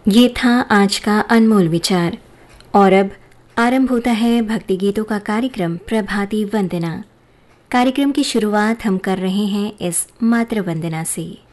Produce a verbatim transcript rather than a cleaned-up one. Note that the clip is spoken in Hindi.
ये था आज का अनमोल विचार। और अब आरंभ होता है भक्ति गीतों का कार्यक्रम प्रभाती वंदना। कार्यक्रम की शुरुआत हम कर रहे हैं इस मातृ वंदना से।